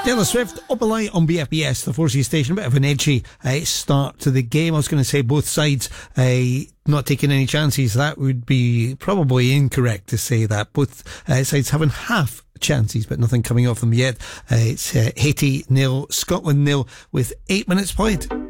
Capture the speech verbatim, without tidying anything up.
Taylor Swift, Up a Light on B F B S, the four C station. A bit of an edgy uh, start to the game. I was going to say both sides uh, not taking any chances. That would be probably incorrect to say that. Both uh, sides having half chances, but nothing coming off them yet. Uh, it's uh, Haiti nil, Scotland nil with eight minutes played.